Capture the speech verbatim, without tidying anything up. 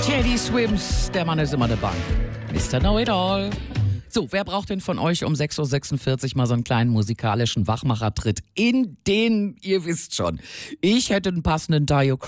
Teddy Swims, der Mann ist immer dabei. Mister Know-it-all. So, wer braucht denn von euch um sechs Uhr sechsundvierzig mal so einen kleinen musikalischen Wachmachertritt in den, ihr wisst schon. Ich hätte einen passenden Dio